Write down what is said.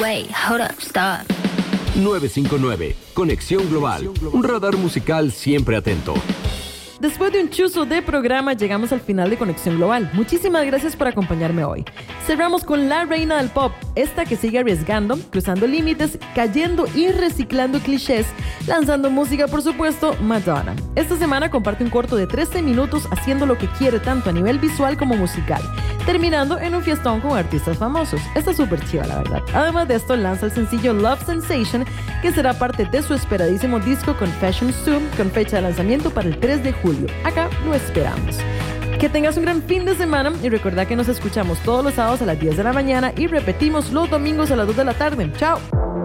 Wait, hold up, stop. 959, Conexión Global, un radar musical siempre atento. Después de un chuzo de programa, llegamos al final de Conexión Global. Muchísimas gracias por acompañarme hoy. Cerramos con la reina del pop, esta que sigue arriesgando, cruzando límites, cayendo y reciclando clichés, lanzando música, por supuesto, Madonna. Esta semana comparte un corto de 13 minutos haciendo lo que quiere tanto a nivel visual como musical, terminando en un fiestón con artistas famosos. Está súper chiva, la verdad. Además de esto, lanza el sencillo Love Sensation, que será parte de su esperadísimo disco Confession Soon, con fecha de lanzamiento para el 3 de julio. Acá lo esperamos. Que tengas un gran fin de semana y recuerda que nos escuchamos todos los sábados a las 10 de la mañana y repetimos los domingos a las 2 de la tarde. ¡Chao!